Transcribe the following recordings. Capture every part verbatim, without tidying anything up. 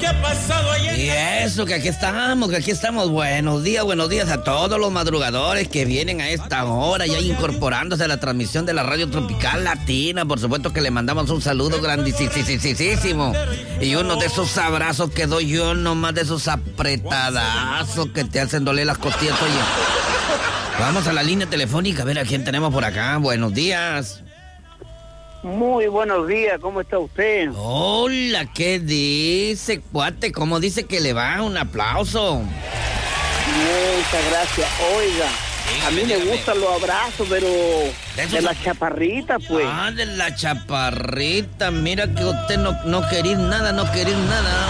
ha pasado ayer? Y eso, que aquí estamos, que aquí estamos. Buenos días, buenos días a todos los madrugadores que vienen a esta hora ya incorporándose a la transmisión de la Radio Tropical Latina. Por supuesto que le mandamos un saludo grandísimo. Y uno de esos abrazos que doy yo, nomás de esos apretadazos que te hacen doler las costillas. Oye, vamos a la línea telefónica a ver a quién tenemos por acá. Buenos días. Muy buenos días, ¿cómo está usted? Hola, ¿qué dice, cuate? ¿Cómo dice que le va? Un aplauso. Muchas gracias. Oiga, dígame, a mí me dígame. gustan los abrazos, pero de, de la chaparrita, pues. Ah, de la chaparrita. Mira que usted no, no quería nada, no quería nada.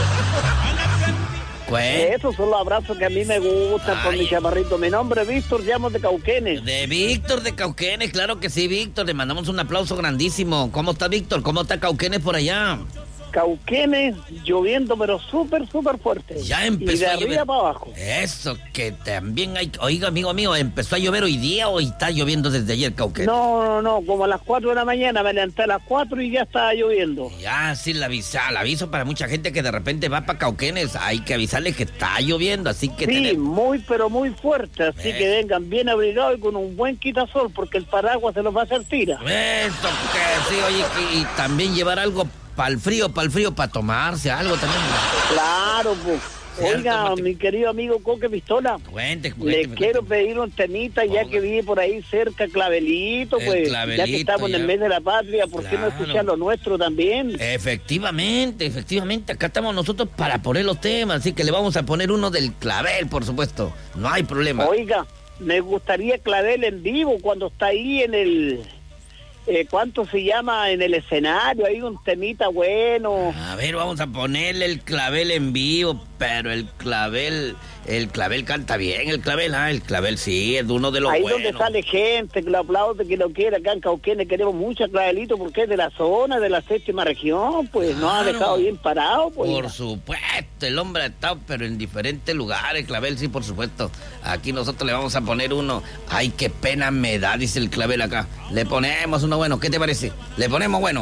Pues, esos son los abrazos que a mí me gustan. Ay, por mi chaparrito. Mi nombre es Víctor, llamo de Cauquenes. De Víctor de Cauquenes, claro que sí, Víctor. Le mandamos un aplauso grandísimo. ¿Cómo está, Víctor? ¿Cómo está Cauquenes por allá? Cauquenes, lloviendo, pero súper, súper fuerte. Ya empezó y de a arriba llover. para abajo. Eso, que también hay... Oiga, amigo mío, ¿empezó a llover hoy día o está lloviendo desde ayer, Cauquenes? No, no, no, como a las cuatro de la mañana, me levanté a las cuatro y ya estaba lloviendo. Ya, sí, la avisa, la aviso para mucha gente que de repente va para Cauquenes. Hay que avisarles que está lloviendo, así que... Sí, tener... muy, pero muy fuerte, así eh. que vengan bien abrigados y con un buen quitasol, porque el paraguas se los va a hacer tira. Eso, que sí, oye, que, y también llevar algo para el frío, para el frío, para tomarse algo también. Claro, pues. Oiga, Martín, mi querido amigo Coque Pistola, cuente, cuente, le cuente. quiero pedir un temita, ya que vive por ahí cerca Clavelito, el pues, clavelito, ya que estamos ya. en el mes de la patria, ¿por claro. qué no escuchar lo nuestro también? Efectivamente, efectivamente, acá estamos nosotros para poner los temas, así que le vamos a poner uno del clavel, por supuesto, no hay problema. Oiga, me gustaría clavel en vivo cuando está ahí en el... Eh, ¿Cuánto se llama en el escenario? Hay un temita bueno. A ver, vamos a ponerle el clavel en vivo, pero el clavel, el clavel canta bien, el clavel, ah, el clavel sí, es uno de los ahí buenos. Ahí donde sale gente, que lo aplaude, que lo quiera, acá en Cauquenes queremos mucho clavelito porque es de la zona, de la séptima región, pues claro. Nos ha dejado bien parado, pues. Por supuesto, el hombre ha estado, pero en diferentes lugares, clavel sí, por supuesto. Aquí nosotros le vamos a poner uno, ay, qué pena me da, dice el clavel acá. Le ponemos uno bueno, ¿qué te parece? ¿Le ponemos bueno?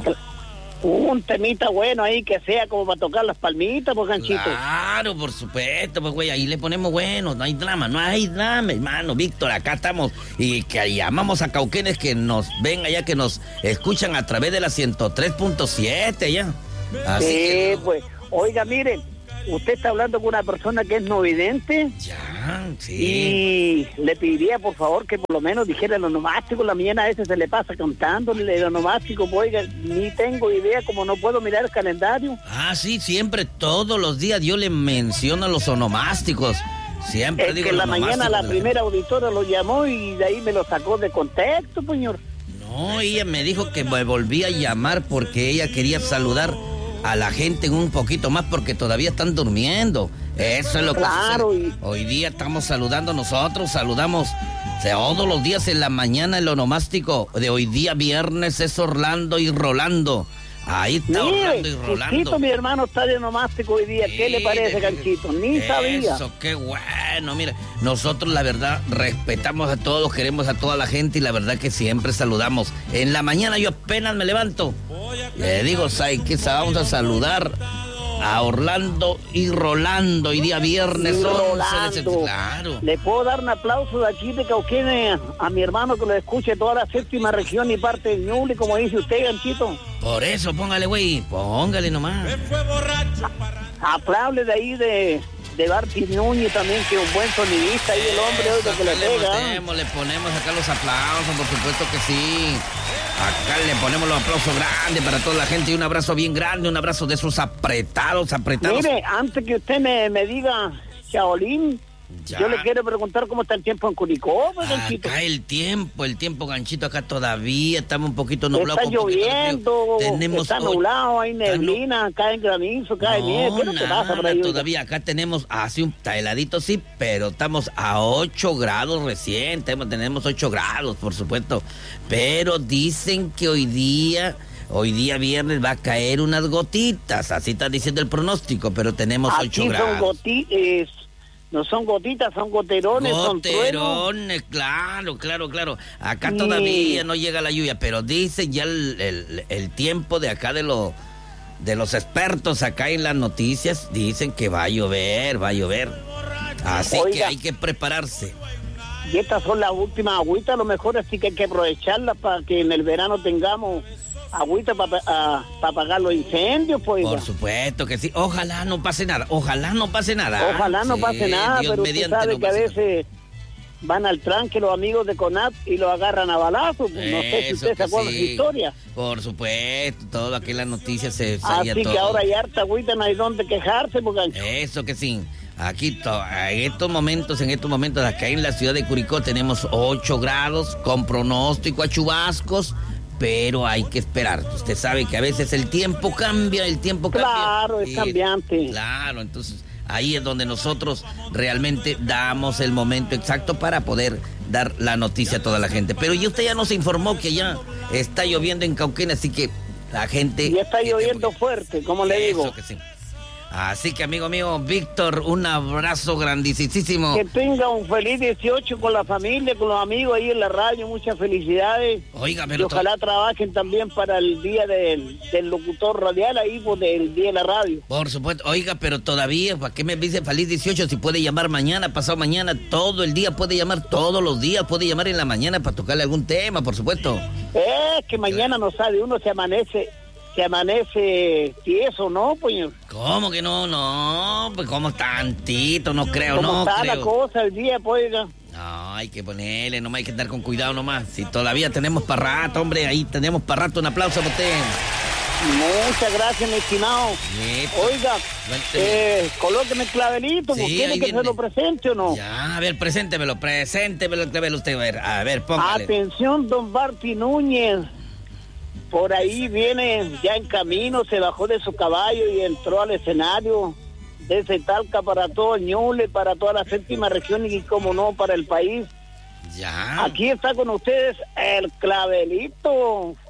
Un temita bueno ahí que sea como para tocar las palmitas, pues, ganchito. Claro, por supuesto, pues, güey, ahí le ponemos bueno, no hay drama, no hay drama, hermano, Víctor, acá estamos, y que llamamos a Cauquenes que nos ven allá, que nos escuchan a través de la ciento tres punto siete, ya. Así sí, que... pues, oiga, miren, usted está hablando con una persona que es no vidente. Ya, sí. Y le pediría, por favor, que por lo menos dijera el onomástico. La mañana a veces se le pasa cantando el onomástico. Pues, oiga, ni tengo idea, como no puedo mirar el calendario. Ah, sí, siempre, todos los días yo le menciono los onomásticos. Siempre es digo que en la mañana la primera auditora lo llamó y de ahí me lo sacó de contexto, señor. No, ella me dijo que me volvía a llamar porque ella quería saludar a la gente un poquito más porque todavía están durmiendo. Eso es lo que claro, sucede. Y... Hoy día estamos saludando nosotros, saludamos todos los días en la mañana el onomástico de hoy día viernes es Orlando y Rolando. Ahí está Mire, Orlando y Rolando. Chiquito, mi hermano está de onomástico hoy día. ¿Qué Mire, le parece, Ganchito? Ni eso, sabía. Eso, qué bueno. Mira, nosotros la verdad respetamos a todos, queremos a toda la gente y la verdad que siempre saludamos. En la mañana yo apenas me levanto. Le digo, ¿sabes qué? Vamos a saludar a Orlando y Rolando. Hoy día viernes once de claro. Le puedo dar un aplauso de aquí de Cauquenes a mi hermano que lo escuche toda la séptima región y parte de Ñuble, como dice usted, Ganchito. Por eso, póngale, güey, póngale nomás. Aplaude de ahí de, de Barty Núñez también, que es un buen sonidista ahí, el hombre, oiga, que le pega. Le ponemos, le ponemos acá los aplausos, por supuesto que sí. Acá le ponemos los aplausos grandes para toda la gente y un abrazo bien grande, un abrazo de esos apretados, apretados. Mire, antes que usted me, me diga, Shaolin, ya. Yo le quiero preguntar cómo está el tiempo en Curicó, pues, Ganchito. Acá el tiempo, el tiempo, Ganchito, acá todavía estamos un poquito nublados. Está lloviendo, tenemos está nublado, hay neblina, cae granizo, cae no, nieve. ¿Qué no te pasa por ahí? Todavía acá tenemos así un heladito, sí, pero estamos a ocho grados recién, tenemos, tenemos ocho grados, por supuesto. Pero dicen que hoy día... Hoy día viernes va a caer unas gotitas, así está diciendo el pronóstico, pero tenemos ocho grados. Son gotitas, no son gotitas, son goterones, goterones, son claro, claro, claro. Acá sí. Todavía no llega la lluvia, pero dice ya el, el, el tiempo de acá de lo de los expertos acá en las noticias dicen que va a llover, va a llover. Así Oiga, que hay que prepararse. Y estas son las últimas agüitas, a lo mejor así que hay que aprovecharlas para que en el verano tengamos agüita para pa apagar los incendios, pues. Por supuesto que sí. Ojalá no pase nada, ojalá no pase nada. Ojalá no sí, pase nada, Dios pero usted sabe no que a veces nada. Van al tranque los amigos de CONAP y lo agarran a balazos. No Eso sé si usted se acuerda sí. de la historia. Por supuesto, todo aquí en las noticias se Así que todo. ahora hay harta agüita, no hay donde quejarse, porque... Eso que sí. Aquí to, en estos momentos, en estos momentos acá en la ciudad de Curicó tenemos ocho grados con pronóstico a chubascos, pero hay que esperar. Usted sabe que a veces el tiempo cambia, el tiempo cambia. Claro, es y, cambiante. Claro, entonces ahí es donde nosotros realmente damos el momento exacto para poder dar la noticia a toda la gente. Pero y usted ya nos informó que ya está lloviendo en Cauquenes, así que la gente... Ya está lloviendo fuerte, como le digo. Eso que sí. Así que, amigo mío, Víctor, un abrazo grandísimo. Que tenga un feliz dieciocho con la familia, con los amigos ahí en la radio, muchas felicidades. Oiga, pero y ojalá to... trabajen también para el día del, del locutor radial ahí, pues, del día de la radio. Por supuesto, oiga, pero todavía, ¿para qué me dice feliz dieciocho si puede llamar mañana, pasado mañana, todo el día, puede llamar todos los días, puede llamar en la mañana para tocarle algún tema, por supuesto? Es que mañana no sabe, uno se amanece... Se amanece tieso, ¿no, pues? ¿Cómo que no? No, pues como tantito, no creo, ¿Cómo no está creo. la cosa el día, pues? No, hay que ponerle, nomás hay que andar con cuidado nomás. Si todavía tenemos para rato, hombre, ahí tenemos para rato. Un aplauso para usted. Muchas gracias, mi estimado. Sí, Oiga, eh, colóqueme el clavelito, sí, ¿quiere que viene. Se lo presente o no? Ya, a ver, preséntemelo, preséntemelo el clavel usted, a ver, a ver, póngale. Atención, don Barty Núñez. Por ahí viene ya en camino, se bajó de su caballo y entró al escenario desde Talca para todo el Ñuble, para toda la séptima región y, como no, para el país. Ya. Aquí está con ustedes el clavelito.